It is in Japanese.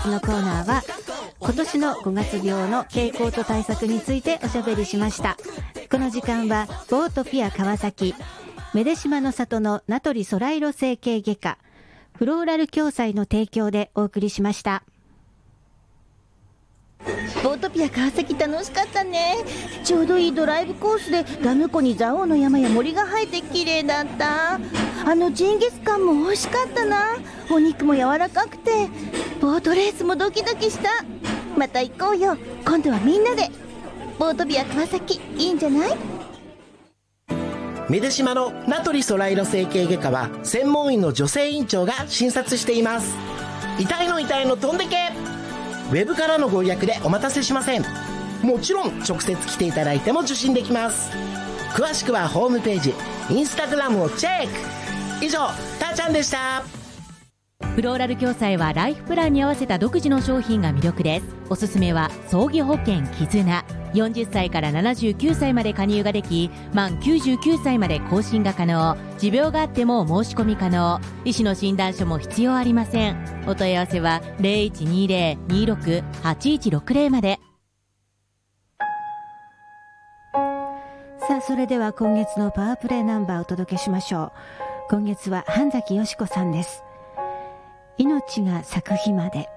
月のコーナーは今年の5月病の傾向と対策についておしゃべりしました。この時間はボートピア川崎、メデシマの里の名取ソライロ整形外科、フローラル共済の提供でお送りしました。 ボートピア川崎楽しかったね。ちょうどいいドライブコースでダム湖に蔵王の山や森が生えて綺麗だった。ジンギスカンも美味しかったな。お肉も柔らかくて、ボートレースもドキドキした。また行こうよ、今度はみんなで。ボートピア川崎いいんじゃない？ メデシマの名取ソライロ整形外科は専門医の女性院長が診察しています。痛いの飛んでけ。ウェブからのご予約でお待たせしません。もちろん直接来ていただいても受診できます。詳しくはホームページ、インスタグラムをチェック。以上、たーちゃんでした。 フローラル共済はライフプランに合わせた独自の商品が魅力です。おすすめは葬儀保険絆。40歳から79歳まで加入ができ、満99歳まで更新が可能。持病があっても申し込み可能。医師の診断書も必要ありません。お問い合わせは 0120-26-8160 まで。 さあ、それでは今月のパワープレイナンバーをお届けしましょう。今月は半崎よし子さんです。命が咲く日まで。